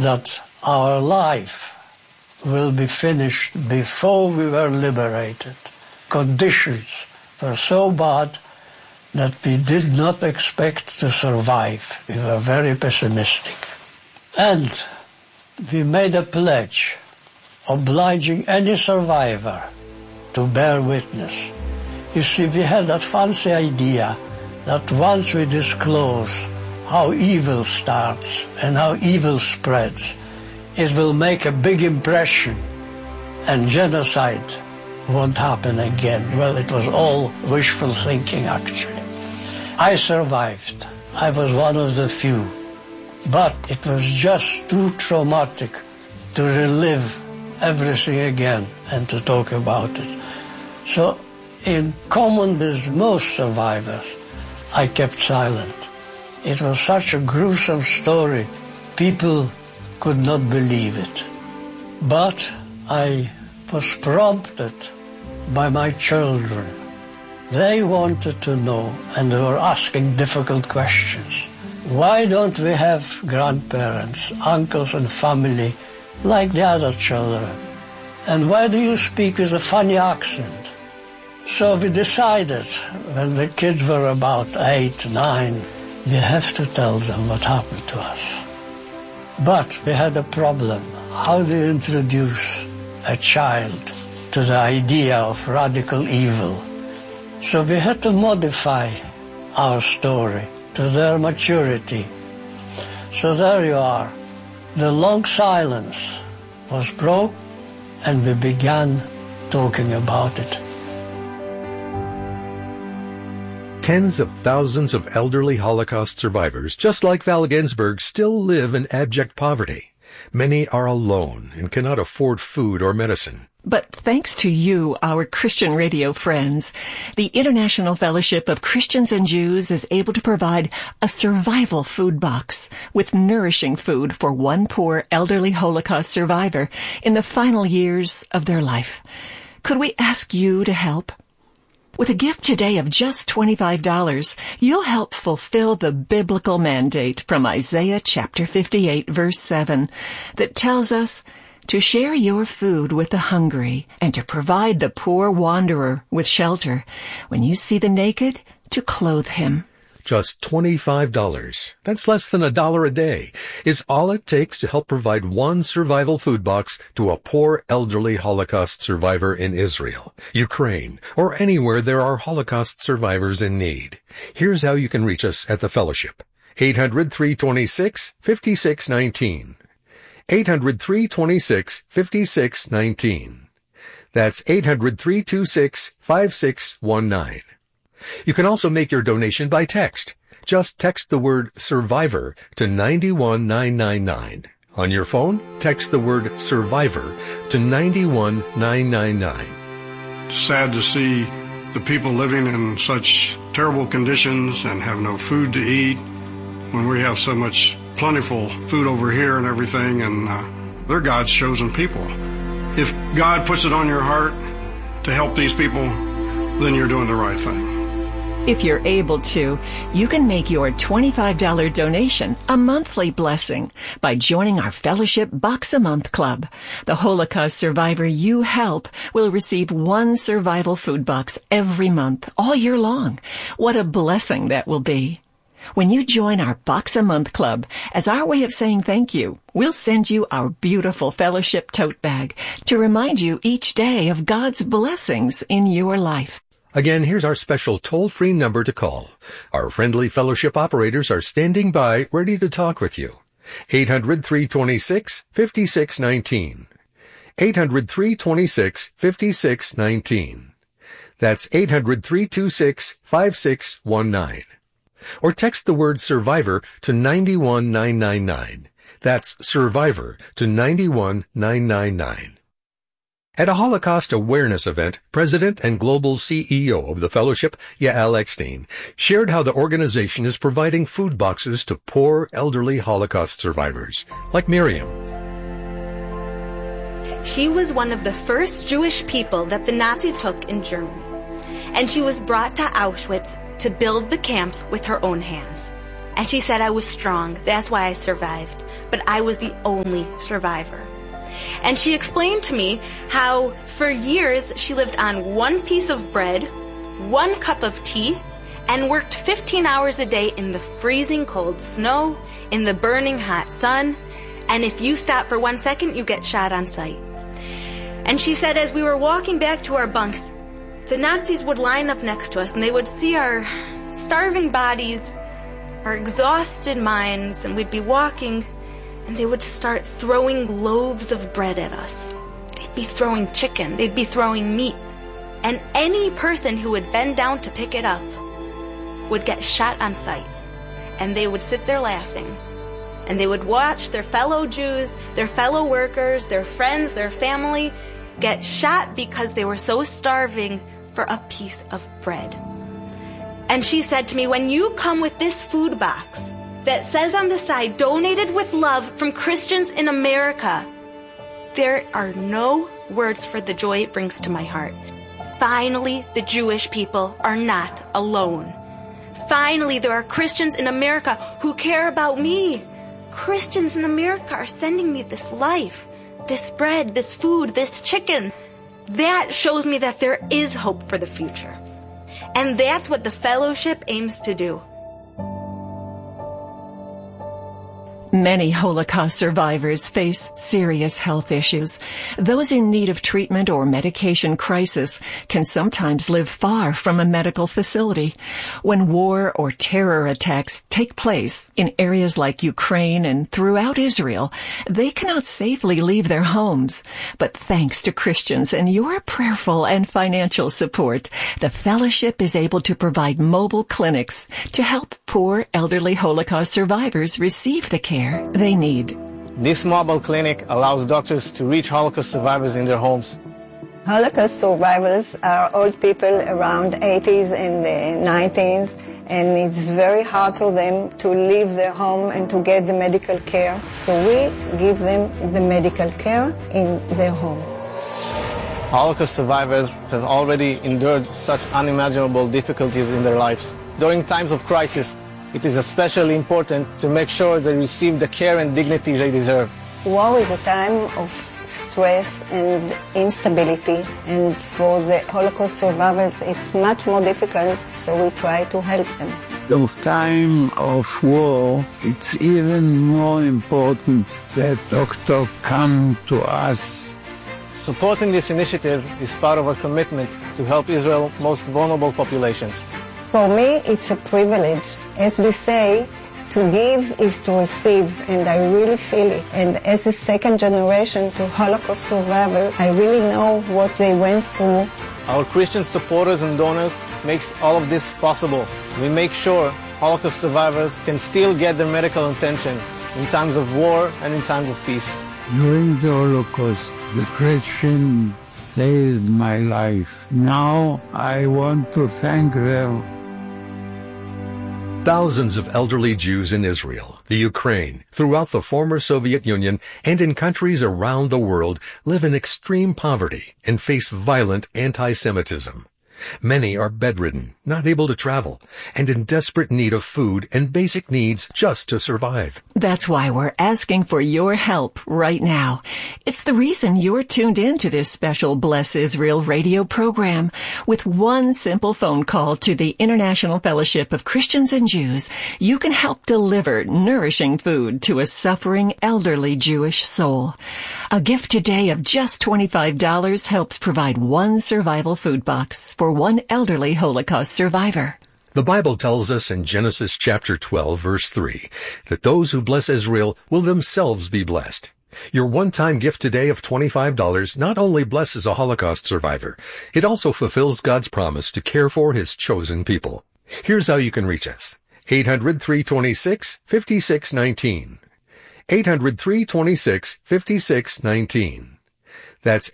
that our life will be finished before we were liberated. Conditions were so bad that we did not expect to survive. We were very pessimistic. And we made a pledge obliging any survivor to bear witness. You see, we had that fancy idea that once we disclose how evil starts and how evil spreads, it will make a big impression and genocide won't happen again. Well, it was all wishful thinking, actually. I survived. I was one of the few. But it was just too traumatic to relive everything again and to talk about it. So, in common with most survivors, I kept silent. It was such a gruesome story. People could not believe it. But I was prompted by my children. They wanted to know, and they were asking difficult questions. Why don't we have grandparents, uncles and family like the other children? And why do you speak with a funny accent? So we decided, when the kids were about 8, 9, we have to tell them what happened to us. But we had a problem. How do you introduce a child to the idea of radical evil? So we had to modify our story to their maturity. So there you are. The long silence was broke, and we began talking about it. Tens of thousands of elderly Holocaust survivors, just like Val Gensberg, still live in abject poverty. Many are alone and cannot afford food or medicine. But thanks to you, our Christian radio friends, the International Fellowship of Christians and Jews is able to provide a survival food box with nourishing food for one poor elderly Holocaust survivor in the final years of their life. Could we ask you to help? With a gift today of just $25, you'll help fulfill the biblical mandate from Isaiah chapter 58, verse 7, that tells us to share your food with the hungry and to provide the poor wanderer with shelter. When you see the naked, to clothe him. Just $25, that's less than $1 a day, is all it takes to help provide one survival food box to a poor elderly Holocaust survivor in Israel, Ukraine, or anywhere there are Holocaust survivors in need. Here's how you can reach us at the Fellowship. 800-326-5619. 800-326-5619. That's 800-326-5619. You can also make your donation by text. Just text the word SURVIVOR to 91999. On your phone, text the word SURVIVOR to 91999. Sad to see the people living in such terrible conditions and have no food to eat when we have so much plentiful food over here and everything, and they're God's chosen people. If God puts it on your heart to help these people, then you're doing the right thing. If you're able to, you can make your $25 donation a monthly blessing by joining our Fellowship Box a Month Club. The Holocaust survivor you help will receive one survival food box every month, all year long. What a blessing that will be. When you join our Box a Month Club, as our way of saying thank you, we'll send you our beautiful Fellowship tote bag to remind you each day of God's blessings in your life. Again, here's our special toll-free number to call. Our friendly Fellowship operators are standing by, ready to talk with you. 800-326-5619. 800-326-5619. That's 800-326-5619. Or text the word SURVIVOR to 91999. That's SURVIVOR to 91999. At a Holocaust awareness event, President and Global CEO of the Fellowship, Yael Eckstein, shared how the organization is providing food boxes to poor elderly Holocaust survivors, like Miriam. She was one of the first Jewish people that the Nazis took in Germany, and she was brought to Auschwitz to build the camps with her own hands. And she said, I was strong, that's why I survived. but I was the only survivor. And she explained to me how for years she lived on one piece of bread, 1 cup of tea, and worked 15 hours a day in the freezing cold snow, in the burning hot sun, and if you stop for 1 second, you get shot on sight. And she said as we were walking back to our bunks, the Nazis would line up next to us and they would see our starving bodies, our exhausted minds, and we'd be walking and they would start throwing loaves of bread at us. They'd be throwing chicken, they'd be throwing meat, and any person who would bend down to pick it up would get shot on sight. And they would sit there laughing. And they would watch their fellow Jews, their fellow workers, their friends, their family get shot because they were so starving for a piece of bread. And she said to me, when you come with this food box that says on the side, donated with love from Christians in America, there are no words for the joy it brings to my heart. Finally, the Jewish people are not alone. Finally, there are Christians in America who care about me. Christians in America are sending me this life, this bread, this food, this chicken. That shows me that there is hope for the future. And that's what the fellowship aims to do. Many Holocaust survivors face serious health issues. Those in need of treatment or medication crisis can sometimes live far from a medical facility. When war or terror attacks take place in areas like Ukraine and throughout Israel, they cannot safely leave their homes. But thanks to Christians and your prayerful and financial support, the fellowship is able to provide mobile clinics to help poor elderly Holocaust survivors receive the care they need. This mobile clinic allows doctors to reach Holocaust survivors in their homes. Holocaust survivors are old people around 80s and 90s, and it's very hard for them to leave their home and to get the medical care. So we give them the medical care in their home. Holocaust survivors have already endured such unimaginable difficulties in their lives. During times of crisis, it is especially important to make sure they receive the care and dignity they deserve. War is a time of stress and instability, and for the Holocaust survivors it's much more difficult, so we try to help them. In time of war, it's even more important that doctors come to us. Supporting this initiative is part of our commitment to help Israel's most vulnerable populations. For me, it's a privilege. As we say, to give is to receive, and I really feel it. And as a second generation to Holocaust survivor, I really know what they went through. Our Christian supporters and donors makes all of this possible. We make sure Holocaust survivors can still get their medical attention in times of war and in times of peace. During the Holocaust, the Christian saved my life. Now I want to thank them. Thousands of elderly Jews in Israel, the Ukraine, throughout the former Soviet Union, and in countries around the world live in extreme poverty and face violent anti-Semitism. Many are bedridden, not able to travel, and in desperate need of food and basic needs just to survive. That's why we're asking for your help right now. It's the reason you're tuned in to this special Bless Israel radio program. With one simple phone call to the International Fellowship of Christians and Jews, you can help deliver nourishing food to a suffering elderly Jewish soul. A gift today of just $25 helps provide one survival food box for one elderly Holocaust survivor. The Bible tells us in Genesis chapter 12, verse 3, that those who bless Israel will themselves be blessed. Your one-time gift today of $25 not only blesses a Holocaust survivor, it also fulfills God's promise to care for His chosen people. Here's how you can reach us. 800-326-5619. 800-326-5619. That's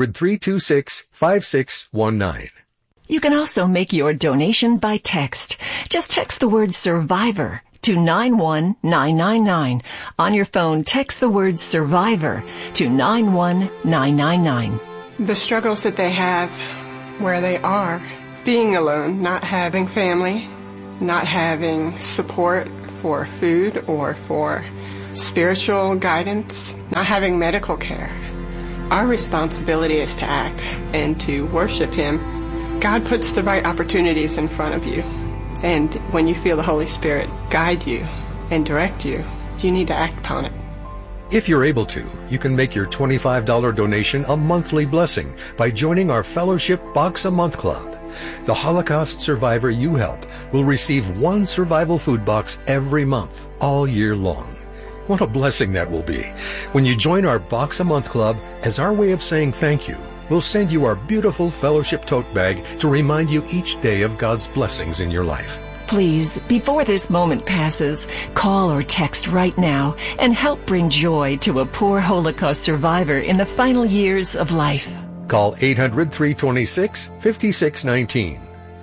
800-326-5619. You can also make your donation by text. Just text the word survivor to 91999. On your phone, text the word survivor to 91999. The struggles that they have where they are, being alone, not having family, not having support for food or for spiritual guidance, not having medical care. Our responsibility is to act and to worship Him. God puts the right opportunities in front of you. And when you feel the Holy Spirit guide you and direct you, you need to act upon it. If you're able to, you can make your $25 donation a monthly blessing by joining our Fellowship Box a Month Club. The Holocaust survivor you help will receive one survival food box every month, all year long. What a blessing that will be. When you join our Box a Month Club, as our way of saying thank you, we'll send you our beautiful Fellowship tote bag to remind you each day of God's blessings in your life. Please, before this moment passes, call or text right now and help bring joy to a poor Holocaust survivor in the final years of life. Call 800-326-5619.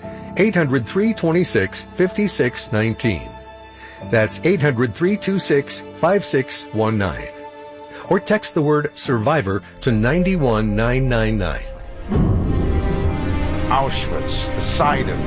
800-326-5619. That's 800-326-5619. Or text the word survivor to 91999. Auschwitz, the site of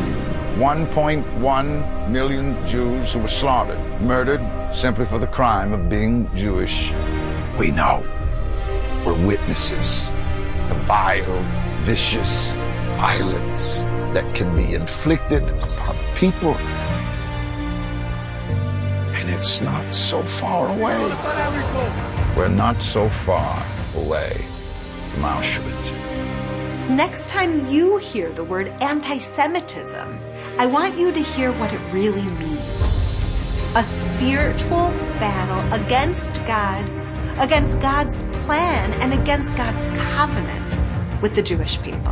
1.1 million Jews who were slaughtered, murdered simply for the crime of being Jewish. We know. We're witnesses. The vile, vicious violence that can be inflicted upon people. And it's not so far away. We're not so far away from Auschwitz. Next time you hear the word anti-Semitism, I want you to hear what it really means. A spiritual battle against God, against God's plan, and against God's covenant with the Jewish people.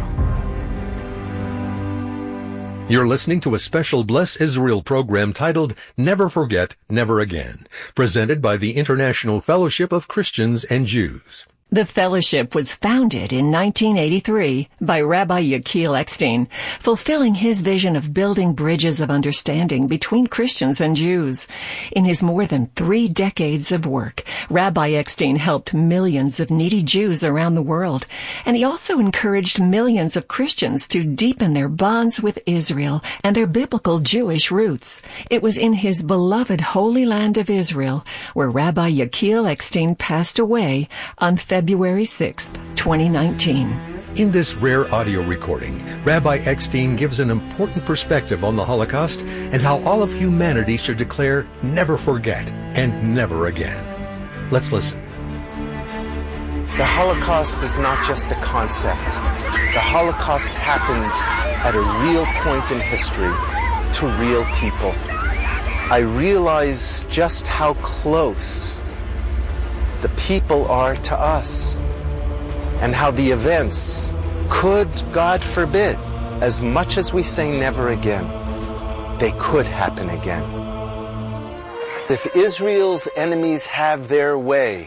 You're listening to a special Bless Israel program titled Never Forget, Never Again, presented by the International Fellowship of Christians and Jews. The fellowship was founded in 1983 by Rabbi Yechiel Eckstein, fulfilling his vision of building bridges of understanding between Christians and Jews. In his more than 3 decades of work, Rabbi Eckstein helped millions of needy Jews around the world, and he also encouraged millions of Christians to deepen their bonds with Israel and their biblical Jewish roots. It was in his beloved Holy Land of Israel where Rabbi Yechiel Eckstein passed away on February 6th, 2019. In this rare audio recording, Rabbi Eckstein gives an important perspective on the Holocaust and how all of humanity should declare never forget and never again. Let's listen. The Holocaust is not just a concept. The Holocaust happened at a real point in history to real people. I realize just how close the people are to us, and how the events could, God forbid, as much as we say never again, they could happen again. If Israel's enemies have their way,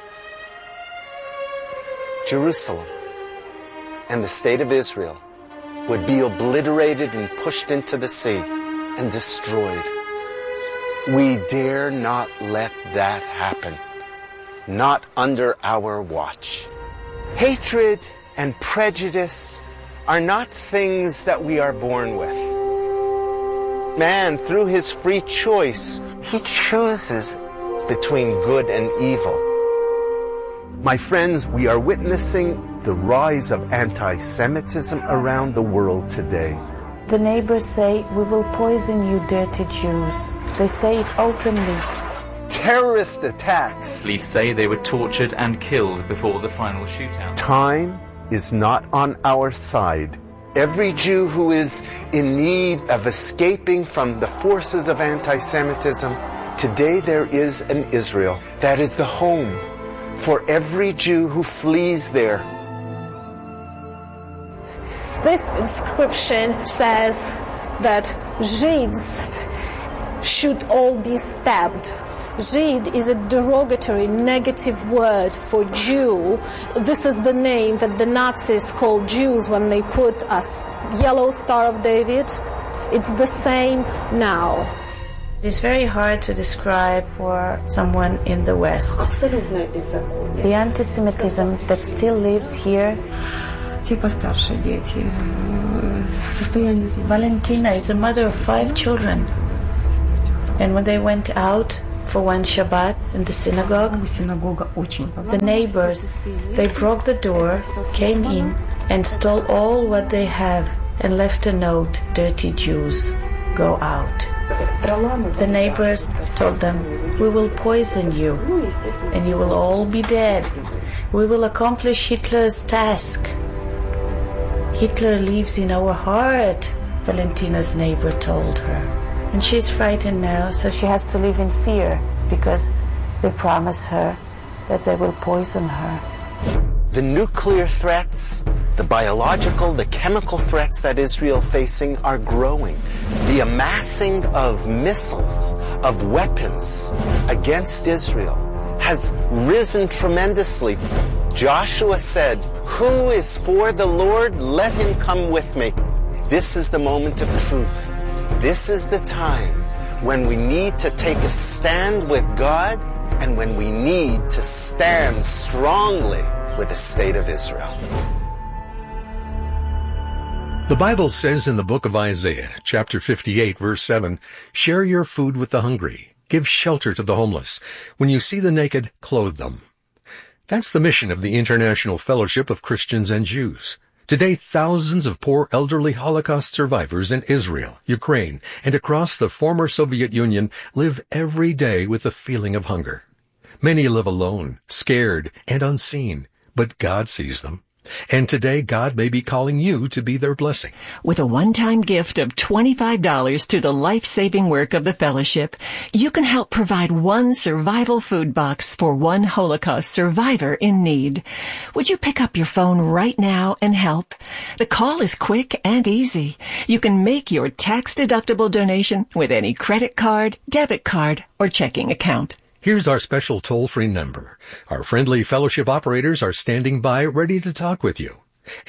Jerusalem and the state of Israel would be obliterated and pushed into the sea and destroyed. We dare not let that happen. Not under our watch. Hatred and prejudice are not things that we are born with. Man, through his free choice, he chooses between good and evil. My friends, we are witnessing the rise of anti-Semitism around the world today. The neighbors say, "We will poison you, dirty Jews." They say it openly. Terrorist attacks. Police say they were tortured and killed before the final shootout. Time is not on our side. Every Jew who is in need of escaping from the forces of anti-Semitism, today there is an Israel that is the home for every Jew who flees there. This inscription says that Jews should all be stabbed. Žid is a derogatory, negative word for Jew. This is the name that the Nazis called Jews when they put a yellow Star of David. It's the same now. It's very hard to describe for someone in the West. The anti-Semitism that still lives here. Valentina is a mother of 5 children. And when they went out for one Shabbat in the synagogue. The neighbors, they broke the door, came in, and stole all what they have, and left a note, "Dirty Jews, go out." The neighbors told them, "We will poison you, and you will all be dead. We will accomplish Hitler's task." "Hitler lives in our heart," Valentina's neighbor told her. And she's frightened now, so she has to live in fear, because they promise her that they will poison her. The nuclear threats, the biological, the chemical threats that Israel facing are growing. The amassing of missiles, of weapons against Israel has risen tremendously. Joshua said, "Who is for the Lord? Let him come with me." This is the moment of truth. This is the time when we need to take a stand with God and when we need to stand strongly with the state of Israel. The Bible says in the book of Isaiah, chapter 58, verse 7, "Share your food with the hungry. Give shelter to the homeless. When you see the naked, clothe them." That's the mission of the International Fellowship of Christians and Jews. Today, thousands of poor elderly Holocaust survivors in Israel, Ukraine, and across the former Soviet Union live every day with the feeling of hunger. Many live alone, scared, and unseen, but God sees them. And today, God may be calling you to be their blessing. With a one-time gift of $25 to the life-saving work of the Fellowship, you can help provide one survival food box for one Holocaust survivor in need. Would you pick up your phone right now and help? The call is quick and easy. You can make your tax-deductible donation with any credit card, debit card, or checking account. Here's our special toll-free number. Our friendly fellowship operators are standing by ready to talk with you.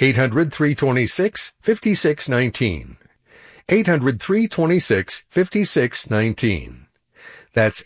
800-326-5619. 800-326-5619. That's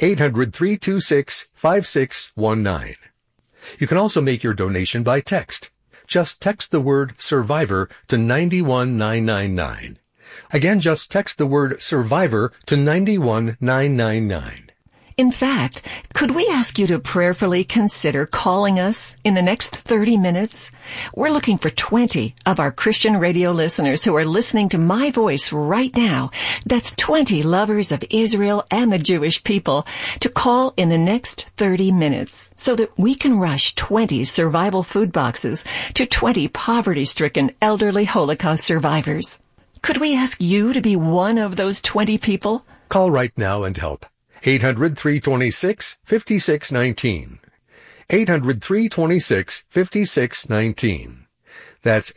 800-326-5619. You can also make your donation by text. Just text the word SURVIVOR to 91999. Again, just text the word SURVIVOR to 91999. In fact, could we ask you to prayerfully consider calling us in the next 30 minutes? We're looking for 20 of our Christian radio listeners who are listening to my voice right now. That's 20 lovers of Israel and the Jewish people to call in the next 30 minutes so that we can rush 20 survival food boxes to 20 poverty-stricken elderly Holocaust survivors. Could we ask you to be one of those 20 people? Call right now and help. 800-326-5619. 800-326-5619. That's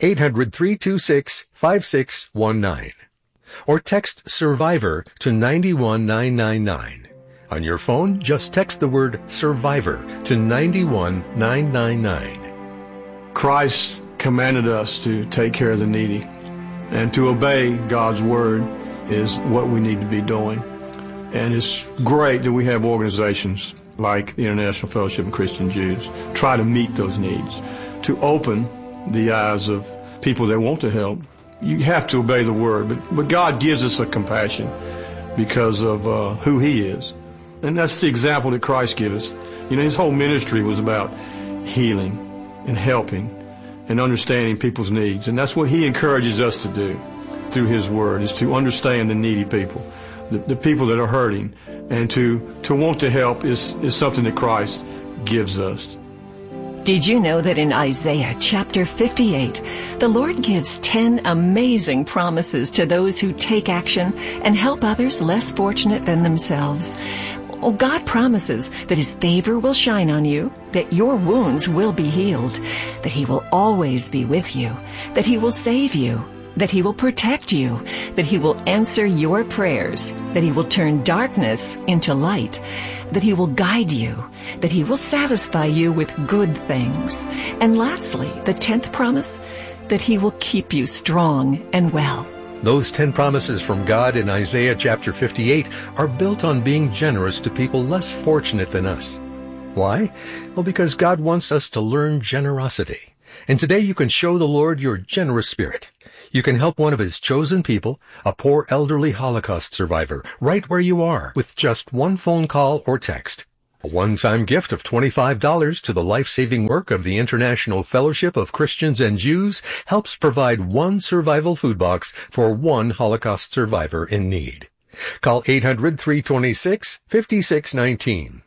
800-326-5619. Or text SURVIVOR to 91999. On your phone, just text the word SURVIVOR to 91999. Christ commanded us to take care of the needy, and to obey God's word is what we need to be doing. And it's great that we have organizations like the International Fellowship of Christian Jews try to meet those needs, to open the eyes of people that want to help. You have to obey the word, but God gives us a compassion because of who He is. And that's the example that Christ gives us. You know, His whole ministry was about healing and helping and understanding people's needs. And that's what He encourages us to do through His word, is to understand the needy people. The people that are hurting, and to want to help is something that Christ gives us. Did you know that in Isaiah chapter 58, the Lord gives 10 amazing promises to those who take action and help others less fortunate than themselves? Oh, God promises that His favor will shine on you, that your wounds will be healed, that He will always be with you, that He will save you, that He will protect you, that He will answer your prayers, that He will turn darkness into light, that He will guide you, that He will satisfy you with good things. And lastly, the 10th promise, that He will keep you strong and well. Those 10 promises from God in Isaiah chapter 58 are built on being generous to people less fortunate than us. Why? Well, because God wants us to learn generosity. And today you can show the Lord your generous spirit. You can help one of his chosen people, a poor elderly Holocaust survivor, right where you are with just one phone call or text. A one-time gift of $25 to the life-saving work of the International Fellowship of Christians and Jews helps provide one survival food box for one Holocaust survivor in need. Call 800-326-5619.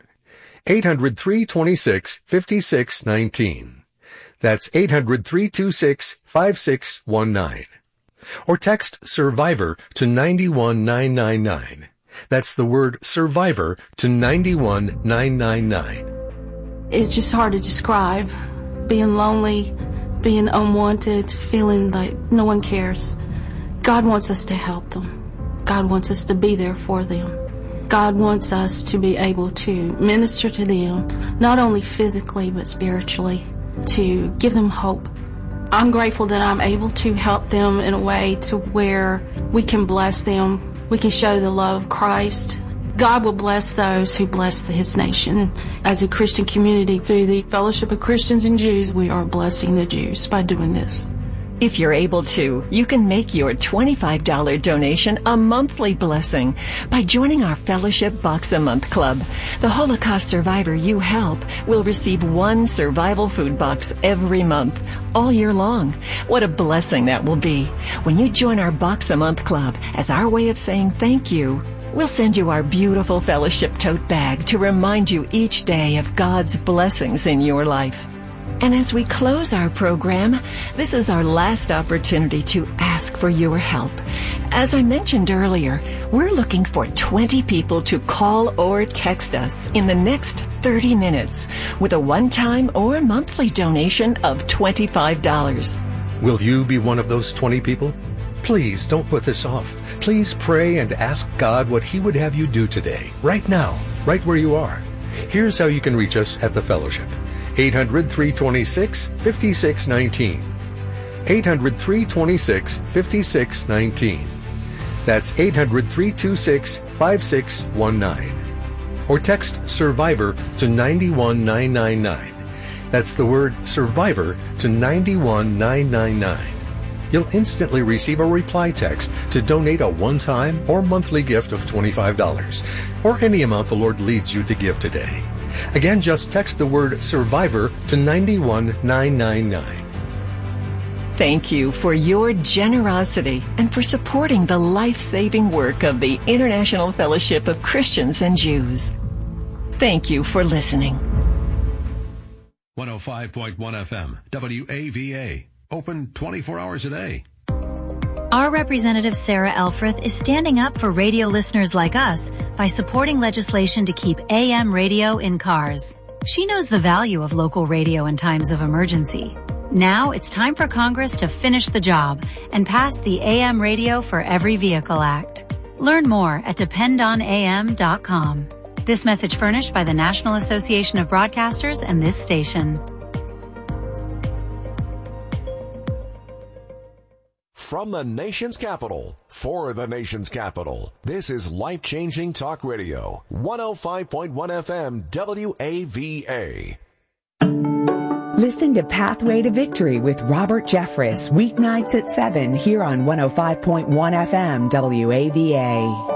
800-326-5619. That's 800-326-5619. Or text SURVIVOR to 91999. That's the word SURVIVOR to 91999. It's just hard to describe. Being lonely, being unwanted, feeling like no one cares. God wants us to help them. God wants us to be there for them. God wants us to be able to minister to them, not only physically but spiritually, to give them hope. I'm grateful that I'm able to help them in a way to where we can bless them. We can show the love of Christ. God will bless those who bless His nation. As a Christian community, through the Fellowship of Christians and Jews, we are blessing the Jews by doing this. If you're able to, you can make your $25 donation a monthly blessing by joining our Fellowship Box a Month Club. The Holocaust survivor you help will receive one survival food box every month, all year long. What a blessing that will be. When you join our Box a Month Club as our way of saying thank you, we'll send you our beautiful Fellowship tote bag to remind you each day of God's blessings in your life. And as we close our program, this is our last opportunity to ask for your help. As I mentioned earlier, we're looking for 20 people to call or text us in the next 30 minutes with a one-time or monthly donation of $25. Will you be one of those 20 people? Please don't put this off. Please pray and ask God what He would have you do today, right now, right where you are. Here's how you can reach us at the Fellowship. 800-326-5619. 800-326-5619. That's 800-326-5619. Or text SURVIVOR to 91999. That's the word SURVIVOR to 91999. You'll instantly receive a reply text to donate a one-time or monthly gift of $25, or any amount the Lord leads you to give today. Again, just text the word SURVIVOR to 91999. Thank you for your generosity and for supporting the life-saving work of the International Fellowship of Christians and Jews. Thank you for listening. 105.1 FM, WAVA, open 24 hours a day. Our representative Sarah Elfreth is standing up for radio listeners like us by supporting legislation to keep AM radio in cars. She knows the value of local radio in times of emergency. Now it's time for Congress to finish the job and pass the AM Radio for Every Vehicle Act. Learn more at dependonam.com. This message furnished by the National Association of Broadcasters and this station. From the nation's capital, for the nation's capital, this is Life-Changing Talk Radio, 105.1 FM WAVA. Listen to Pathway to Victory with Robert Jeffress, weeknights at 7 here on 105.1 FM WAVA.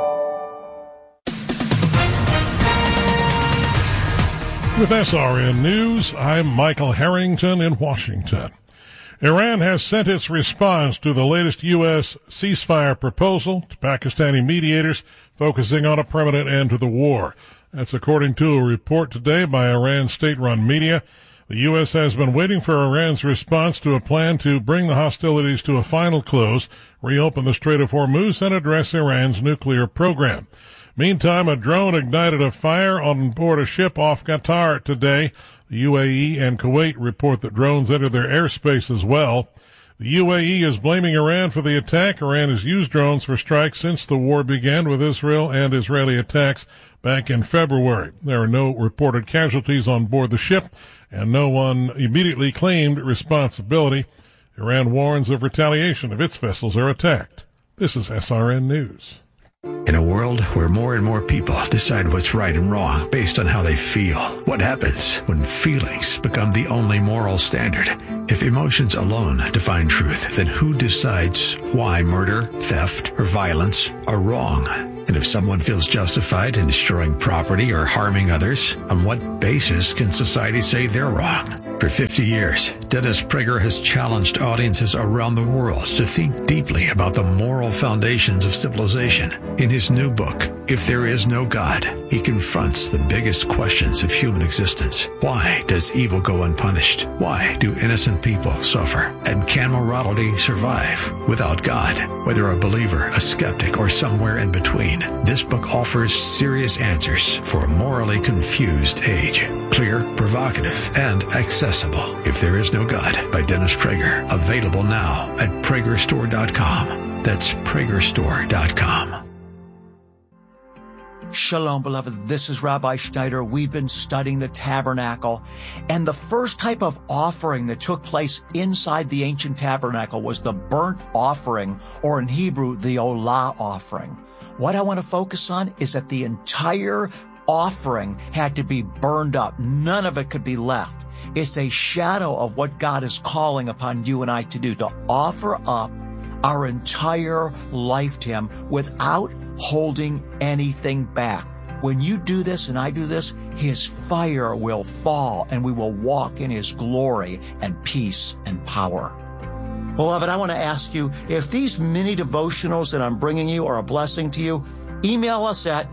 With SRN News, I'm Michael Harrington in Washington. Iran has sent its response to the latest U.S. ceasefire proposal to Pakistani mediators, focusing on a permanent end to the war. That's according to a report today by Iran's state-run media. The U.S. has been waiting for Iran's response to a plan to bring the hostilities to a final close, reopen the Strait of Hormuz, and address Iran's nuclear program. Meantime, a drone ignited a fire on board a ship off Qatar today. The UAE and Kuwait report that drones entered their airspace as well. The UAE is blaming Iran for the attack. Iran has used drones for strikes since the war began with Israel and Israeli attacks back in February. There are no reported casualties on board the ship, and no one immediately claimed responsibility. Iran warns of retaliation if its vessels are attacked. This is SRN News. In a world where more and more people decide what's right and wrong based on how they feel, what happens when feelings become the only moral standard? If emotions alone define truth, then who decides why murder, theft, or violence are wrong? And if someone feels justified in destroying property or harming others, on what basis can society say they're wrong? For 50 years, Dennis Prager has challenged audiences around the world to think deeply about the moral foundations of civilization. In his new book, If There Is No God, he confronts the biggest questions of human existence. Why does evil go unpunished? Why do innocent people suffer? And can morality survive without God? Whether a believer, a skeptic, or somewhere in between, this book offers serious answers for a morally confused age. Clear, provocative, and accessible. If There Is No God by Dennis Prager. Available now at PragerStore.com. That's PragerStore.com. Shalom, beloved. This is Rabbi Schneider. We've been studying the tabernacle, and the first type of offering that took place inside the ancient tabernacle was the burnt offering, or in Hebrew, the Olah offering. What I want to focus on is that the entire offering had to be burned up. None of it could be left. It's a shadow of what God is calling upon you and I to do, to offer up our entire life to Him without holding anything back. When you do this and I do this, His fire will fall and we will walk in His glory and peace and power. Beloved, I want to ask you, if these mini devotionals that I'm bringing you are a blessing to you, email us at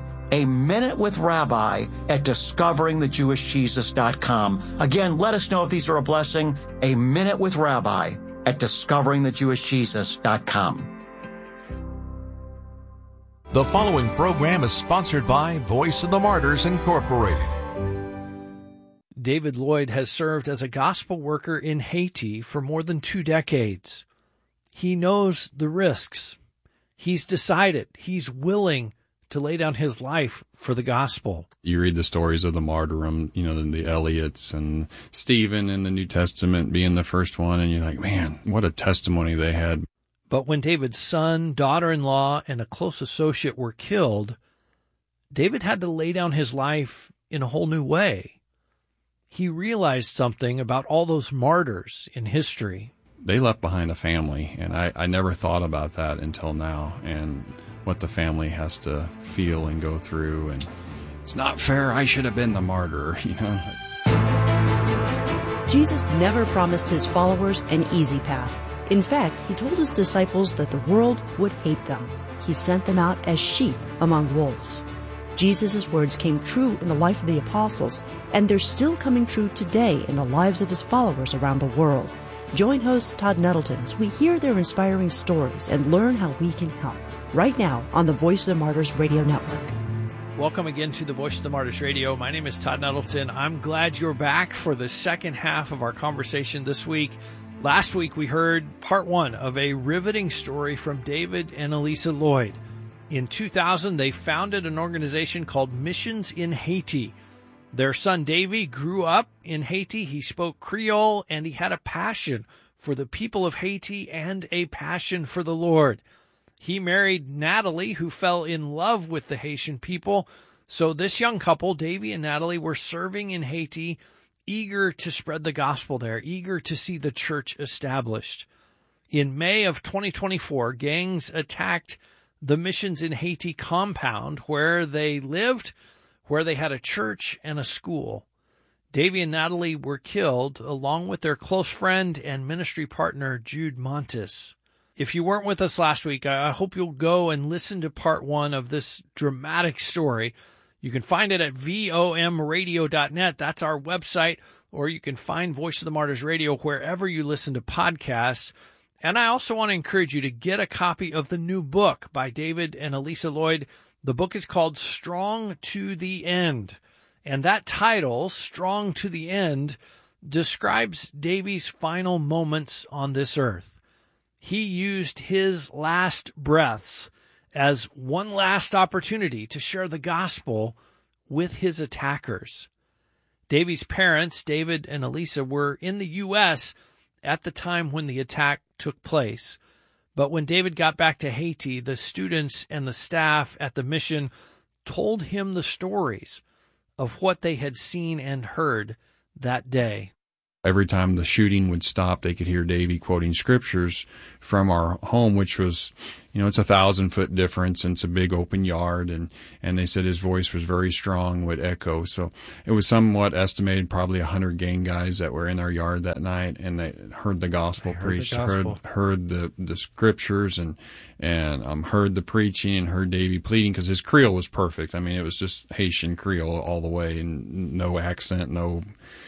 aminutewithrabbi@discoveringthejewishjesus.com. Again, let us know if these are a blessing. aminutewithrabbi@discoveringthejewishjesus.com. The following program is sponsored by Voice of the Martyrs Incorporated. David Lloyd has served as a gospel worker in Haiti for more than 2 decades. He knows the risks. He's decided, he's willing to lay down his life for the gospel. You read the stories of the martyrdom, the Eliots and Stephen in the New Testament being the first one, and you're like, man, what a testimony they had. But when David's son, daughter-in-law, and a close associate were killed, David had to lay down his life in a whole new way. He realized something about all those martyrs in history. They left behind a family, and I never thought about that until now, and what the family has to feel and go through, and it's not fair, I should have been the martyr, Jesus never promised his followers an easy path. In fact, he told his disciples that the world would hate them. He sent them out as sheep among wolves. Jesus' words came true in the life of the apostles, and they're still coming true today in the lives of his followers around the world. Join host Todd Nettleton as we hear their inspiring stories and learn how we can help. Right now on the Voice of the Martyrs Radio Network. Welcome again to the Voice of the Martyrs Radio. My name is Todd Nettleton. I'm glad you're back for the second half of our conversation this week. Last week we heard part 1 of a riveting story from David and Elisa Lloyd. In 2000, they founded an organization called Missions in Haiti. Their son Davy grew up in Haiti. He spoke Creole, and he had a passion for the people of Haiti and a passion for the Lord. He married Natalie, who fell in love with the Haitian people. So this young couple, Davy and Natalie, were serving in Haiti, eager to spread the gospel there, eager to see the church established. In May of 2024, gangs attacked the Missions in Haiti compound where they lived, where they had a church and a school. Davy and Natalie were killed, along with their close friend and ministry partner, Jude Montes. If you weren't with us last week, I hope you'll go and listen to part 1 of this dramatic story. You can find it at vomradio.net. That's our website. Or you can find Voice of the Martyrs Radio wherever you listen to podcasts. And I also want to encourage you to get a copy of the new book by David and Elisa Lloyd. The book is called Strong to the End. And that title, Strong to the End, describes Davy's final moments on this earth. He used his last breaths as one last opportunity to share the gospel with his attackers. Davy's parents, David and Elisa, were in the U.S. at the time when the attack took place. But when David got back to Haiti, the students and the staff at the mission told him the stories of what they had seen and heard that day. Every time the shooting would stop, they could hear Davy quoting scriptures from our home, which was, it's 1,000-foot difference, and it's a big open yard. And they said his voice was very strong, would echo. So it was somewhat estimated, probably 100 gang guys that were in our yard that night, and they heard the gospel preached, heard the scriptures, and heard the preaching, and heard Davy pleading, because his Creole was perfect. I mean, it was just Haitian Creole all the way, and no accent, no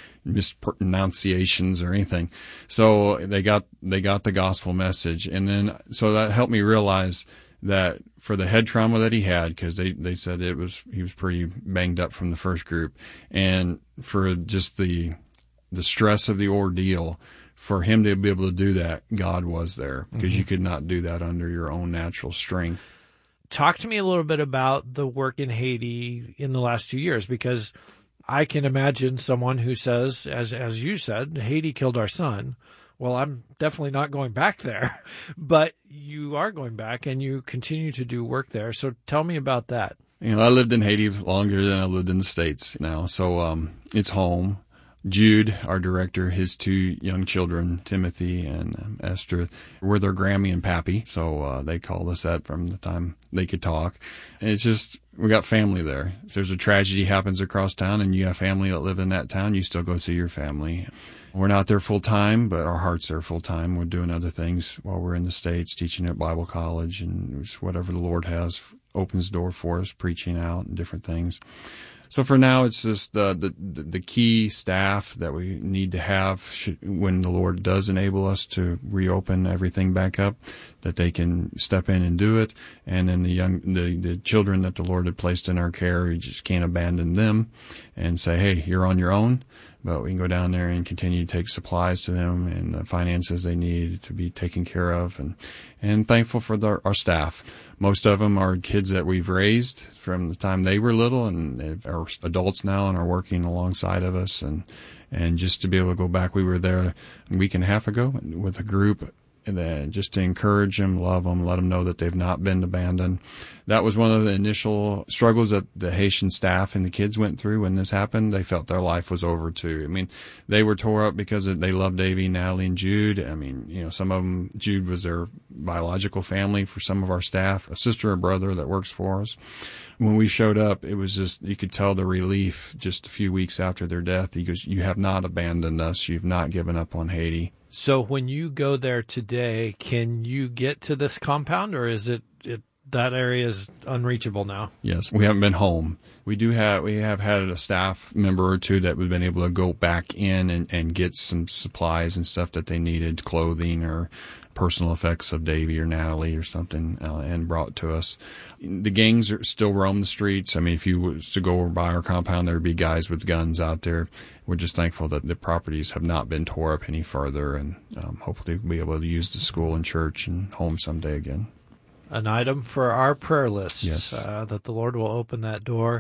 mispronunciations or anything. So they got the gospel message. And then, so that helped me realize that for the head trauma that he had, because they said he was pretty banged up from the first group, and for just the stress of the ordeal, for him to be able to do that, God was there, because you could not do that under your own natural strength. Talk to me a little bit about the work in Haiti in the last 2 years, because I can imagine someone who says, as you said, Haiti killed our son. Well, I'm definitely not going back there, but you are going back and you continue to do work there. So tell me about that. I lived in Haiti longer than I lived in the States now. So it's home. Jude, our director, his 2 young children, Timothy and Esther, were their Grammy and Pappy. So they called us that from the time they could talk. And it's just, we got family there. If there's a tragedy happens across town and you have family that live in that town, you still go see your family. We're not there full time, but our heart's there full time. We're doing other things while we're in the States, teaching at Bible college, and whatever the Lord has opens the door for us, preaching out and different things. So for now, it's just the key staff that we need to have when the Lord does enable us to reopen everything back up, that they can step in and do it. And then the children that the Lord had placed in our care, you just can't abandon them and say, hey, you're on your own. But we can go down there and continue to take supplies to them and the finances they need to be taken care of, and thankful for our staff. Most of them are kids that we've raised from the time they were little, and they are adults now and are working alongside of us. And just to be able to go back, we were there a week and a half ago with a group, and just to encourage them, love them, let them know that they've not been abandoned. That was one of the initial struggles that the Haitian staff and the kids went through when this happened. They felt their life was over too. I mean, they were tore up because they loved Davy, Natalie, and Jude. I mean, some of them, Jude was their biological family for some of our staff, a sister or brother that works for us. When we showed up, it was just, you could tell the relief just a few weeks after their death. He goes, you have not abandoned us. You've not given up on Haiti. So when you go there today, can you get to this compound, or is it that area is unreachable now? Yes, we haven't been home. We have had a staff member or two that we've been able to go back in and get some supplies and stuff that they needed, clothing or personal effects of Davy or Natalie or something, and brought to us. The gangs still roam the streets. I mean, if you was to go by our compound, there would be guys with guns out there. We're just thankful that the properties have not been tore up any further, and hopefully we'll be able to use the school and church and home someday again. An item for our prayer list. Yes. That the Lord will open that door.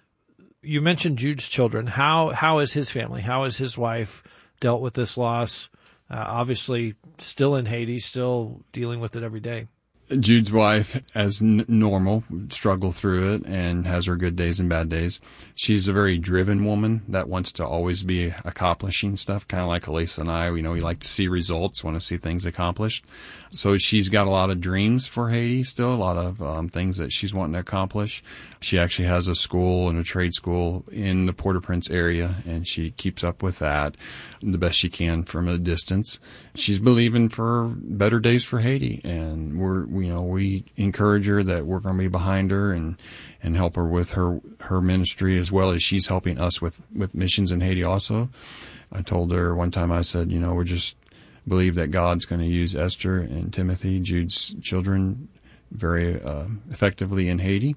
You mentioned Jude's children. How is his family? How has his wife dealt with this loss? Obviously still in Haiti, still dealing with it every day. Jude's wife, as normal, struggled through it and has her good days and bad days. She's a very driven woman that wants to always be accomplishing stuff, kind of like Elisa and I. We like to see results, want to see things accomplished. So she's got a lot of dreams for Haiti still, a lot of things that she's wanting to accomplish. She actually has a school and a trade school in the Port-au-Prince area, and she keeps up with that the best she can from a distance. She's believing for better days for Haiti, and we encourage her that we're going to be behind her and help her with her ministry, as well as she's helping us with missions in Haiti also. I told her one time, I said, we just believe that God's going to use Esther and Timothy, Jude's children, very effectively in Haiti,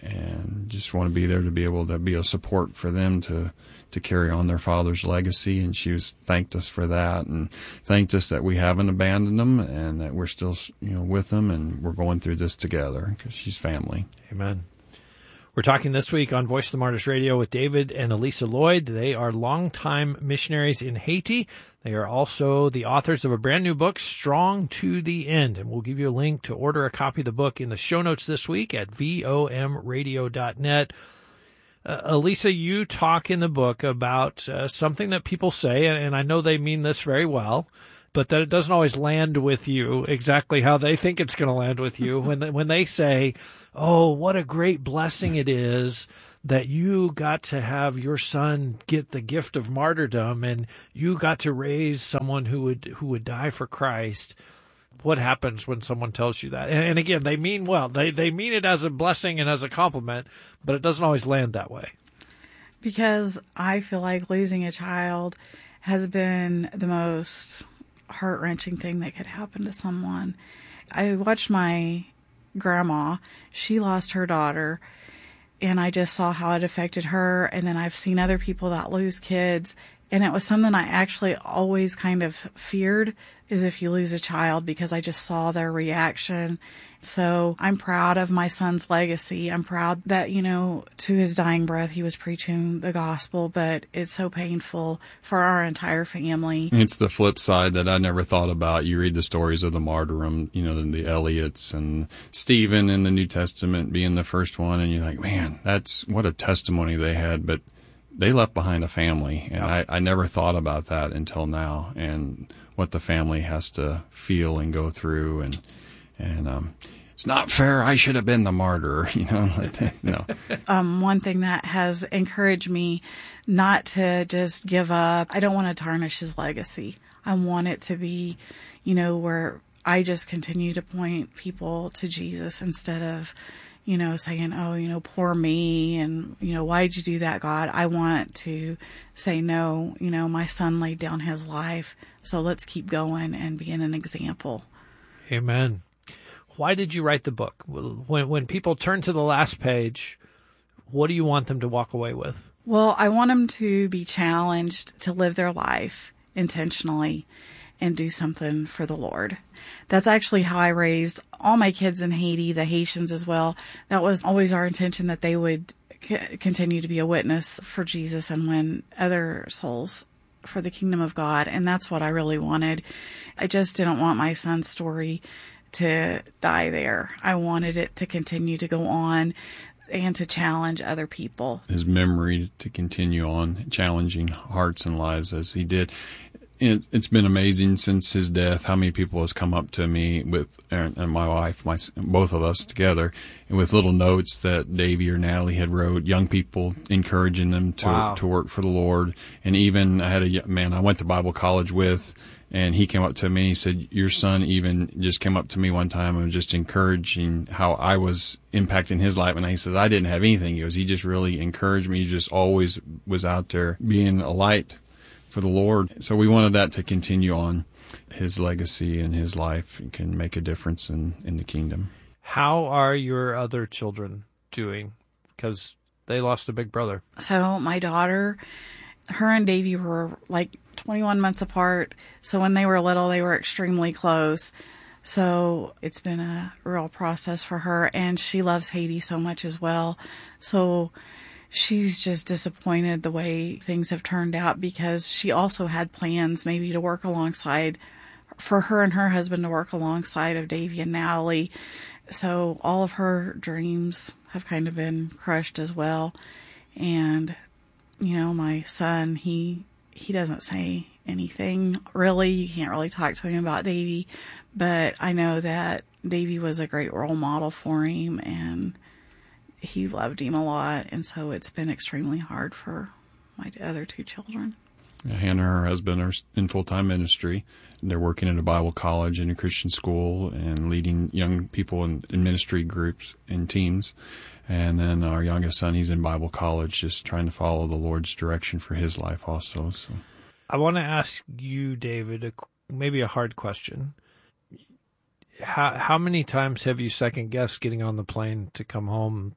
and just want to be there to be able to be a support for them to carry on their father's legacy. And she thanked us for that, and thanked us that we haven't abandoned them and that we're still with them, and we're going through this together, because she's family. Amen. We're talking this week on Voice of the Martyrs Radio with David and Elisa Lloyd. They are longtime missionaries in Haiti. They are also the authors of a brand new book, Strong to the End. And we'll give you a link to order a copy of the book in the show notes this week at vomradio.net. Elisa, you talk in the book about something that people say, and I know they mean this very well, but that it doesn't always land with you exactly how they think it's going to land with you. When they say, oh, what a great blessing it is that you got to have your son get the gift of martyrdom and you got to raise someone who would die for Christ. What happens when someone tells you that? And again, they mean well. They mean it as a blessing and as a compliment, but it doesn't always land that way. Because I feel like losing a child has been the most heart-wrenching thing that could happen to someone. I watched my grandma. She lost her daughter, and I just saw how it affected her. And then I've seen other people that lose kids, and it was something I actually always kind of feared, is if you lose a child, because I just saw their reaction. So I'm proud of my son's legacy. I'm proud that, to his dying breath, he was preaching the gospel, but it's so painful for our entire family. It's the flip side that I never thought about. You read the stories of the martyrdom, the Elliots and Stephen in the New Testament being the first one, and you're like, man, that's what a testimony they had, but they left behind a family, and I never thought about that until now, and what the family has to feel and go through, and it's not fair. I should have been the martyr, No. One thing that has encouraged me not to just give up. I don't want to tarnish his legacy. I want it to be, where I just continue to point people to Jesus instead of, saying, oh, poor me, and, why'd you do that, God? I want to say, no, my son laid down his life, so let's keep going and being an example. Amen. Why did you write the book? When people turn to the last page, what do you want them to walk away with? Well, I want them to be challenged to live their life intentionally and do something for the Lord. That's actually how I raised all my kids in Haiti, the Haitians as well. That was always our intention, that they would continue to be a witness for Jesus and win other souls for the kingdom of God. And that's what I really wanted. I just didn't want my son's story to die there. I wanted it to continue to go on and to challenge other people. His memory to continue on challenging hearts and lives as he did. It's been amazing since his death how many people has come up to me with, and my wife, both of us together, and with little notes that Davey or Natalie had wrote, young people encouraging them to work for the Lord. And even I had a man I went to Bible college with, and he came up to me, he said, your son even just came up to me one time and was just encouraging how I was impacting his life. And he said, I didn't have anything. He just really encouraged me. He just always was out there being a light for the Lord. So we wanted that to continue on. His legacy and his life can make a difference in the kingdom. How are your other children doing? Because they lost a big brother. So my daughter, her and Davey were like 21 months apart. So when they were little, they were extremely close. So it's been a real process for her. And she loves Haiti so much as well. So she's just disappointed the way things have turned out, because she also had plans maybe to work alongside, for her and her husband to work alongside of Davey and Natalie. So all of her dreams have kind of been crushed as well. And, my son, he doesn't say anything really. You can't really talk to him about Davey, but I know that Davey was a great role model for him, and he loved him a lot, and so it's been extremely hard for my other two children. Hannah and her husband are in full-time ministry. They're working at a Bible college and a Christian school and leading young people in ministry groups and teams. And then our youngest son, he's in Bible college, just trying to follow the Lord's direction for his life also. So, I want to ask you, David, maybe a hard question. How many times have you second-guessed getting on the plane to come home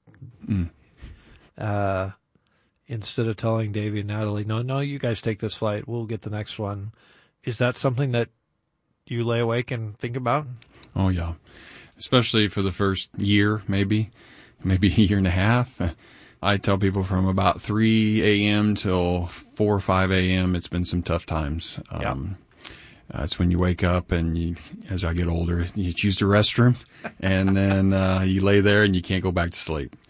instead of telling Davey and Natalie, no, you guys take this flight, we'll get the next one? Is that something that you lay awake and think about? Oh, yeah. Especially for the first year, maybe a year and a half. I tell people from about 3 a.m. till 4 or 5 a.m., it's been some tough times. It's when you wake up and as I get older, you choose the restroom, and then you lay there and you can't go back to sleep.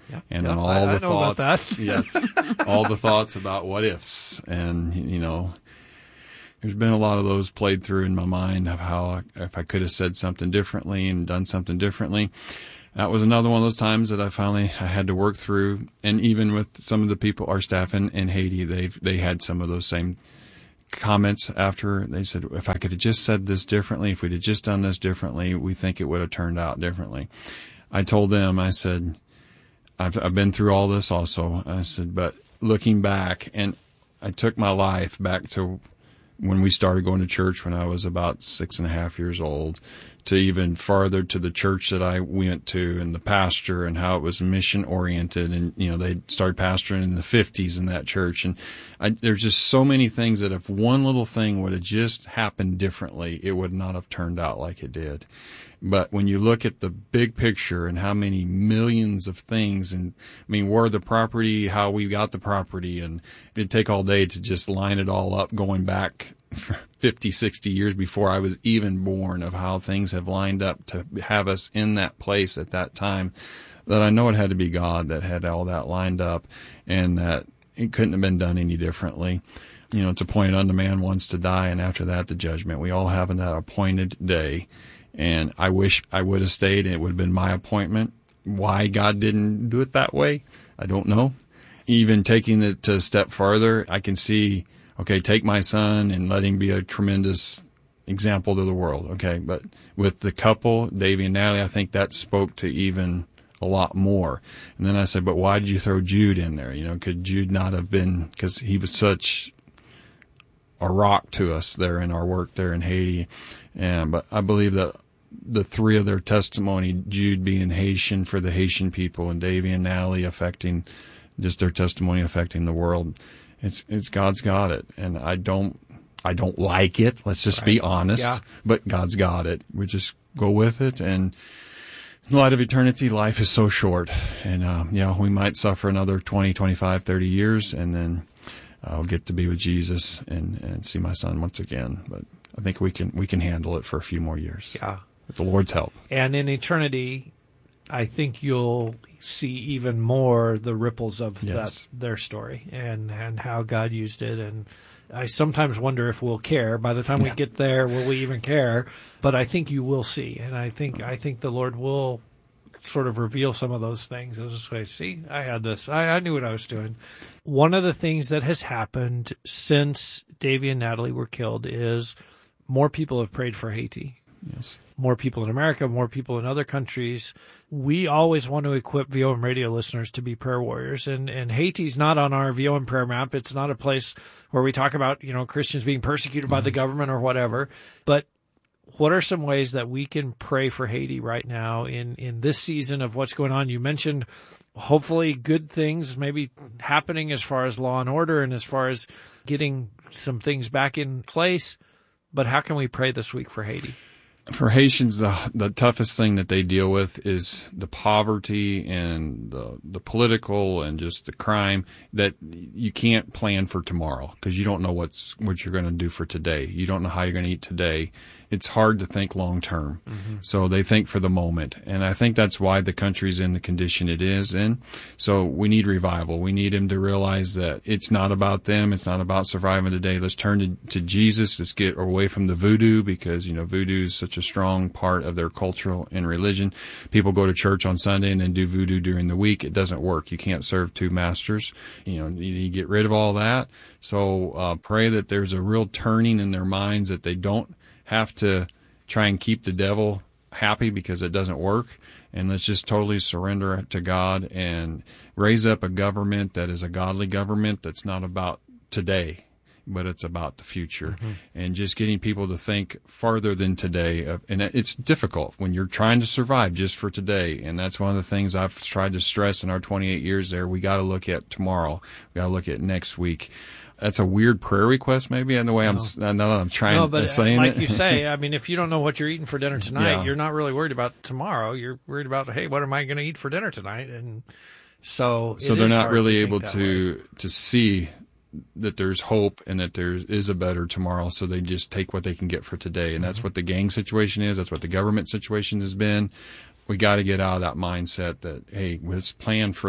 And then all the thoughts, yes, all the thoughts about what ifs. And, there's been a lot of those played through in my mind of how if I could have said something differently and done something differently. That was another one of those times that I had to work through. And even with some of the people, our staff in Haiti, they had some of those same comments after. They said, if I could have just said this differently, if we'd have just done this differently, we think it would have turned out differently. I told them, I said, I've been through all this also. I said, but looking back, and I took my life back to when we started going to church when I was about 6.5 years old, to even farther to the church that I went to and the pastor and how it was mission oriented. And, they started pastoring in the 50s in that church. And there's just so many things that if one little thing would have just happened differently, it would not have turned out like it did. But when you look at the big picture and how many millions of things, and where the property, how we got the property, and it'd take all day to just line it all up going back 50, 60 years before I was even born, of how things have lined up to have us in that place at that time, that I know it had to be God that had all that lined up, and that it couldn't have been done any differently. It's appointed unto man once to die, and after that the judgment. We all have that appointed day. And I wish I would have stayed and it would have been my appointment. Why God didn't do it that way, I don't know. Even taking it to a step farther, I can see, okay, take my son and let him be a tremendous example to the world. Okay, but with the couple, Davy and Natalie, I think that spoke to even a lot more. And then I said, but why did you throw Jude in there? Could Jude not have been, because he was such a rock to us there in our work there in Haiti. But I believe that the three of their testimony, Jude being Haitian for the Haitian people, and Davy and Natalie affecting just their testimony affecting the world, it's God's got it. And I don't like it. Let's just be honest. Yeah. But God's got it. We just go with it. And in light of eternity, life is so short. And, we might suffer another 20, 25, 30 years, and then I'll get to be with Jesus and see my son once again. But I think we can handle it for a few more years. Yeah. With the Lord's help. And in eternity, I think you'll see even more the ripples of their story and how God used it. And I sometimes wonder if we'll care. By the time we get there, will we even care? But I think you will see. And I think the Lord will sort of reveal some of those things. As this way, see, I had this. I knew what I was doing. One of the things that has happened since Davy and Natalie were killed is more people have prayed for Haiti. Yes. More people in America, more people in other countries. We always want to equip VOM radio listeners to be prayer warriors. And Haiti's not on our VOM prayer map. It's not a place where we talk about, Christians being persecuted by the government or whatever. But what are some ways that we can pray for Haiti right now in this season of what's going on? You mentioned hopefully good things maybe happening as far as law and order and as far as getting some things back in place. But how can we pray this week for Haiti? For Haitians, the toughest thing that they deal with is the poverty and the political and just the crime, that you can't plan for tomorrow because you don't know what you're going to do for today. You don't know how you're going to eat today. It's hard to think long term. Mm-hmm. So they think for the moment. And I think that's why the country's in the condition it is in. So we need revival. We need them to realize that it's not about them. It's not about surviving today. Let's turn to Jesus. Let's get away from the voodoo because, voodoo is such a strong part of their cultural and religion. People go to church on Sunday and then do voodoo during the week. It doesn't work. You can't serve two masters. You get rid of all that. So pray that there's a real turning in their minds, that they don't have to try and keep the devil happy because it doesn't work. And let's just totally surrender to God and raise up a government that is a godly government that's not about today, but it's about the future. Mm-hmm. And just getting people to think farther than today. And it's difficult when you're trying to survive just for today. And that's one of the things I've tried to stress in our 28 years there. We got to look at tomorrow. We got to look at next week. That's a weird prayer request, maybe, in the way I'm trying. No, but saying like it. You say, if you don't know what you're eating for dinner tonight, You're not really worried about tomorrow. You're worried about, hey, what am I going to eat for dinner tonight? And so they're not really able to see that there's hope and that there is a better tomorrow. So they just take what they can get for today, and that's what the gang situation is. That's what the government situation has been. we got to get out of that mindset that, hey, let's plan for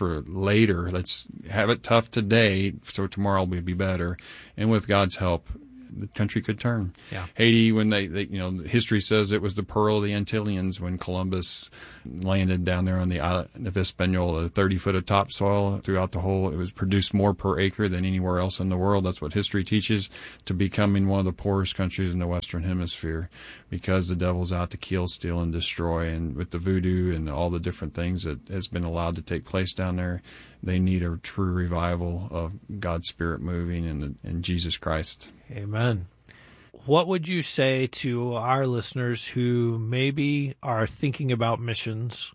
later. Let's have it tough today so tomorrow will be better. And with God's help, the country could turn. Yeah. Haiti, when they history says it was the pearl of the Antillians when Columbus landed down there on the island of Hispaniola, 30 foot of topsoil throughout the whole. It was produced more per acre than anywhere else in the world. That's what history teaches, to becoming one of the poorest countries in the Western Hemisphere because the devil's out to kill, steal, and destroy. And with the voodoo and all the different things that has been allowed to take place down there, they need a true revival of God's Spirit moving and Jesus Christ. Amen. What would you say to our listeners who maybe are thinking about missions?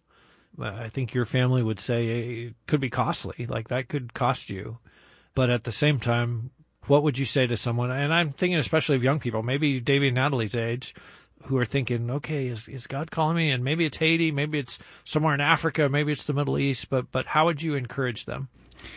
I think your family would say it could be costly, like that could cost you. But at the same time, what would you say to someone? And I'm thinking especially of young people, maybe Davey and Natalie's age, who are thinking, okay, is God calling me? And maybe it's Haiti, maybe it's somewhere in Africa, maybe it's the Middle East, but how would you encourage them?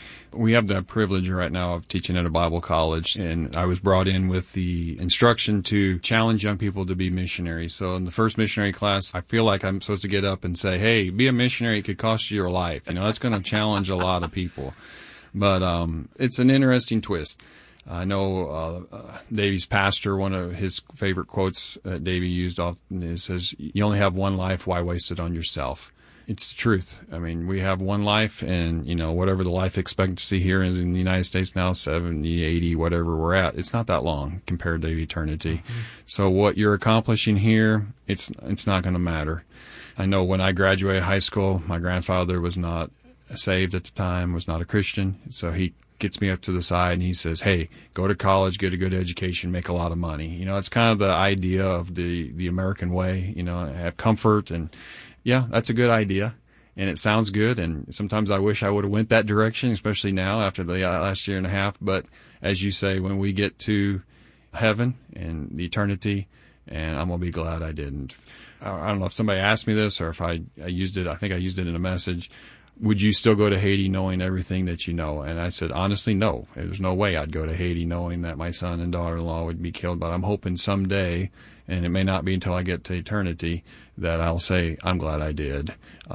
We have the privilege right now of teaching at a Bible college, and I was brought in with the instruction to challenge young people to be missionaries. So in the first missionary class, I feel like I'm supposed to get up and say, hey, be a missionary. It could cost you your life. That's going to challenge a lot of people. But it's an interesting twist. I know Davey's pastor, one of his favorite quotes that Davey used often, it says, you only have one life, why waste it on yourself? It's the truth. I mean, we have one life, and, whatever the life expectancy here is in the United States now, 70, 80, whatever we're at, it's not that long compared to eternity. Mm-hmm. So what you're accomplishing here, it's not going to matter. I know when I graduated high school, my grandfather was not saved at the time, was not a Christian, so he gets me up to the side and he says, hey, go to college, get a good education, make a lot of money. It's kind of the idea of the American way, have comfort, and yeah, that's a good idea, and it sounds good, and sometimes I wish I would have went that direction, especially now after the last year and a half. But as you say, when we get to heaven and the eternity, and I'm going to be glad I didn't. I don't know if somebody asked me this or if I used it. I think I used it in a message. Would you still go to Haiti knowing everything that you know? And I said, honestly, no. There's no way I'd go to Haiti knowing that my son and daughter-in-law would be killed. But I'm hoping someday, and it may not be until I get to eternity, that I'll say, I'm glad I did.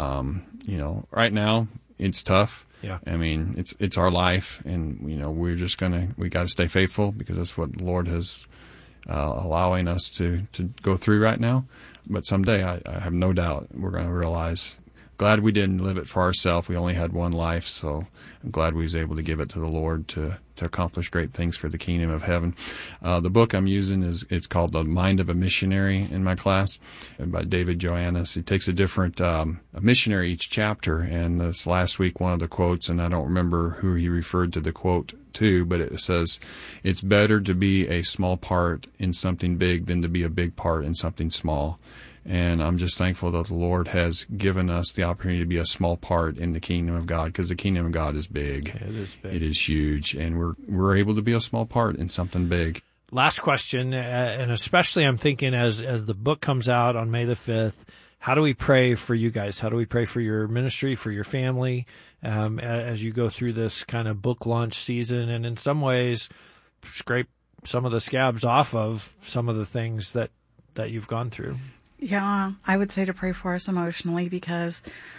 Right now, it's tough. Yeah. I mean, it's our life, and, we got to stay faithful because that's what the Lord has allowing us to go through right now. But someday, I have no doubt we're going to realize, glad we didn't live it for ourselves. We only had one life, so I'm glad we was able to give it to the Lord to accomplish great things for the kingdom of heaven. The book I'm using it's called The Mind of a Missionary in my class, by David Joannis. He takes a different a missionary each chapter, and this last week one of the quotes, and I don't remember who he referred to the quote to, but it says, it's better to be a small part in something big than to be a big part in something small. And I'm just thankful that the Lord has given us the opportunity to be a small part in the kingdom of God, because the kingdom of God is big. It is big. It is huge, and we're able to be a small part in something big. Last question, and especially I'm thinking as the book comes out on May the 5th, how do we pray for you guys? How do we pray for your ministry, for your family, as you go through this kind of book launch season, and in some ways scrape some of the scabs off of some of the things that you've gone through? Yeah, I would say to pray for us emotionally, because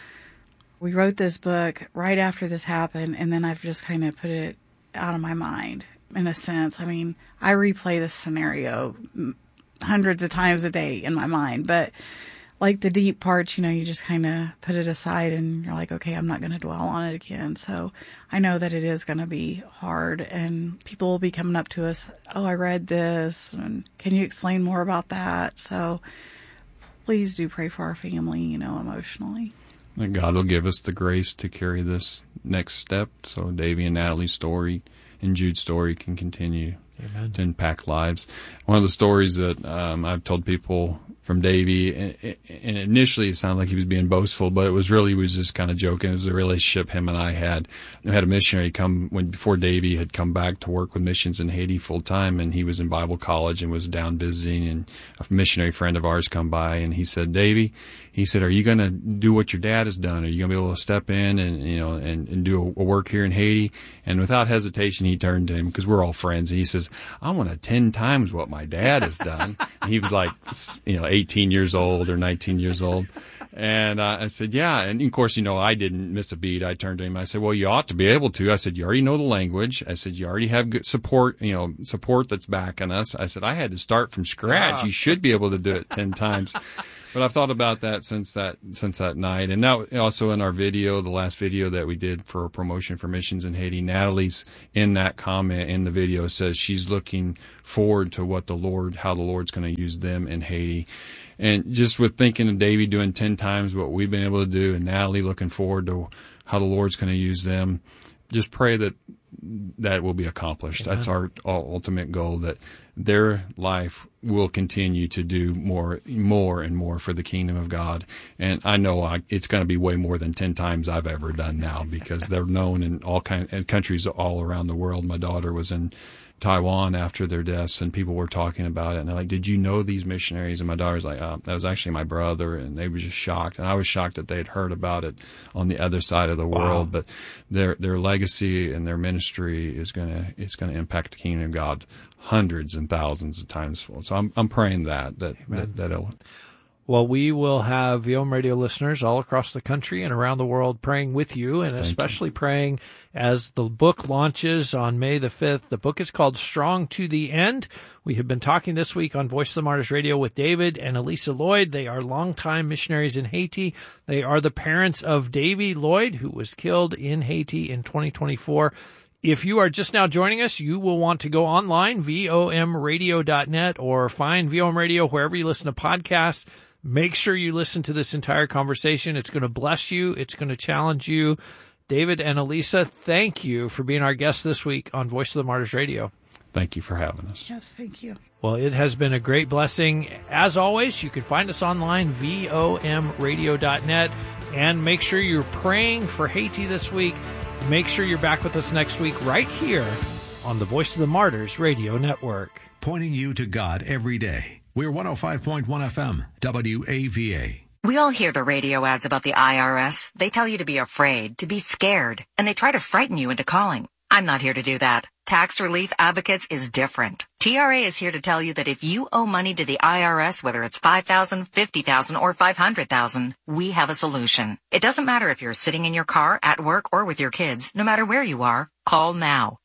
we wrote this book right after this happened, and then I've just kind of put it out of my mind, in a sense. I mean, I replay this scenario hundreds of times a day in my mind, but like the deep parts, you just kind of put it aside and you're like, okay, I'm not going to dwell on it again. So I know that it is going to be hard, and people will be coming up to us, oh, I read this, and can you explain more about that? So please do pray for our family, emotionally. And God will give us the grace to carry this next step, so Davey and Natalie's story and Jude's story can continue. Amen. To impact lives. One of the stories that I've told people from Davey, and initially it sounded like he was being boastful, but he was just kind of joking. It was a relationship him and I had. I had a missionary before Davey had come back to work with missions in Haiti full time, and he was in Bible college and was down visiting, and a missionary friend of ours come by, and he said, Davey, he said, are you going to do what your dad has done? Are you going to be able to step in and do a work here in Haiti? And without hesitation, he turned to him, because we're all friends, and he says, I want to 10 times what my dad has done. And he was like, 18 years old or 19 years old. And I said, yeah. And of course, I didn't miss a beat. I turned to him. I said, well, you ought to be able to. I said, you already know the language. I said, you already have good support, support that's backing us. I said, I had to start from scratch. You should be able to do it 10 times. But I've thought about that since that night. And now also in our video, the last video that we did for promotion for missions in Haiti, Natalie's in that comment in the video says she's looking forward to how the Lord's going to use them in Haiti. And just with thinking of Davey doing 10 times what we've been able to do and Natalie looking forward to how the Lord's going to use them, just pray that will be accomplished. Amen. That's our ultimate goal, that their life will continue to do more and more for the kingdom of God. And I know it's going to be way more than 10 times I've ever done now, because they're known in all countries all around the world. My daughter was in Taiwan after their deaths, and people were talking about it, and they're like, did you know these missionaries? And my daughter's like, that was actually my brother, and they were just shocked. And I was shocked that they had heard about it on the other side of the world. But their legacy and their ministry is gonna impact the kingdom of God hundreds and thousands of times. So I'm praying that'll. Well, we will have VOM Radio listeners all across the country and around the world praying with you, and especially praying as the book launches on May the 5th. The book is called Strong to the End. We have been talking this week on Voice of the Martyrs Radio with David and Elisa Lloyd. They are longtime missionaries in Haiti. They are the parents of Davy Lloyd, who was killed in Haiti in 2024. If you are just now joining us, you will want to go online, vomradio.net, or find VOM Radio wherever you listen to podcasts. Make sure you listen to this entire conversation. It's going to bless you. It's going to challenge you. David and Elisa, thank you for being our guests this week on Voice of the Martyrs Radio. Thank you for having us. Yes, thank you. Well, it has been a great blessing. As always, you can find us online, vomradio.net, and make sure you're praying for Haiti this week. Make sure you're back with us next week right here on the Voice of the Martyrs Radio Network. Pointing you to God every day. We're 105.1 FM, WAVA. We all hear the radio ads about the IRS. They tell you to be afraid, to be scared, and they try to frighten you into calling. I'm not here to do that. Tax Relief Advocates is different. TRA is here to tell you that if you owe money to the IRS, whether it's $5,000, $50,000, or $500,000, we have a solution. It doesn't matter if you're sitting in your car, at work, or with your kids. No matter where you are, call now.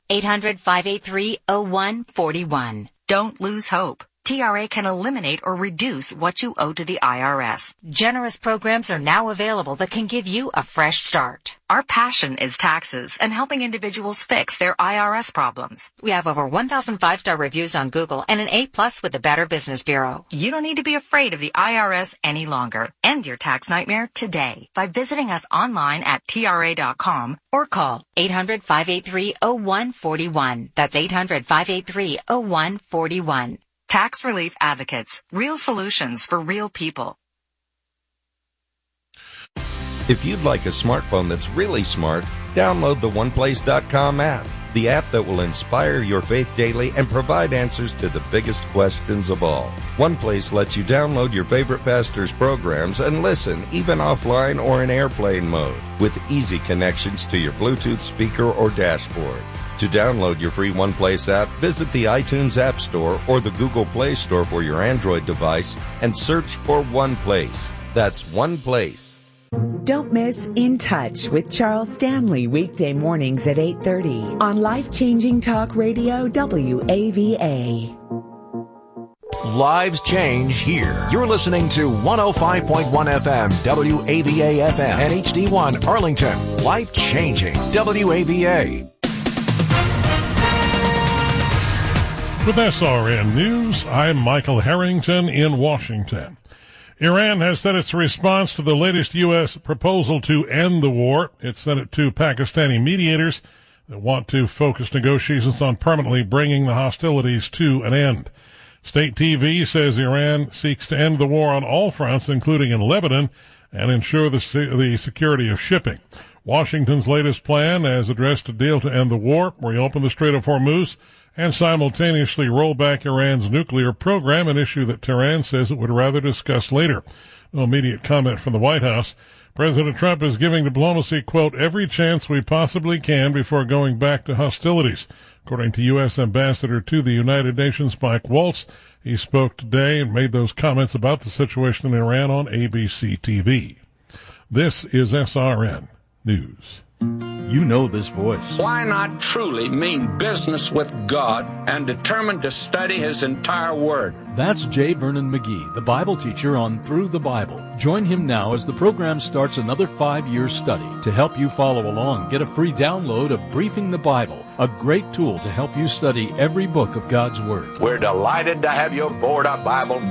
800-583-0141. Don't lose hope. TRA can eliminate or reduce what you owe to the IRS. Generous programs are now available that can give you a fresh start. Our passion is taxes and helping individuals fix their IRS problems. We have over 1,000 5-star reviews on Google and an A+ with the Better Business Bureau. You don't need to be afraid of the IRS any longer. End your tax nightmare today by visiting us online at TRA.com or call 800-583-0141. That's 800-583-0141. Tax Relief Advocates. Real solutions for real people. If you'd like a smartphone that's really smart, download the OnePlace.com app, the app that will inspire your faith daily and provide answers to the biggest questions of all. OnePlace lets you download your favorite pastor's programs and listen, even offline or in airplane mode, with easy connections to your Bluetooth speaker or dashboard. To download your free OnePlace app, visit the iTunes App Store or the Google Play Store for your Android device and search for OnePlace. That's OnePlace. Don't miss In Touch with Charles Stanley weekday mornings at 8:30 on Life-Changing Talk Radio WAVA. Lives change here. You're listening to 105.1 FM, WAVA FM, and HD1 Arlington. Life-changing WAVA. With SRN News, I'm Michael Harrington in Washington. Iran has said its response to the latest U.S. proposal to end the war. It sent it to Pakistani mediators that want to focus negotiations on permanently bringing the hostilities to an end. State TV says Iran seeks to end the war on all fronts, including in Lebanon, and ensure the security of shipping. Washington's latest plan has addressed a deal to end the war, reopen the Strait of Hormuz, and simultaneously roll back Iran's nuclear program, an issue that Tehran says it would rather discuss later. No immediate comment from the White House. President Trump is giving diplomacy, quote, every chance we possibly can before going back to hostilities. According to U.S. Ambassador to the United Nations, Mike Waltz, he spoke today and made those comments about the situation in Iran on ABC TV. This is SRN News. You know this voice. Why not truly mean business with God and determined to study His entire Word? That's J. Vernon McGee, the Bible teacher on Through the Bible. Join him now as the program starts another 5-year study. To help you follow along, get a free download of Briefing the Bible, a great tool to help you study every book of God's Word. We're delighted to have you aboard our Bible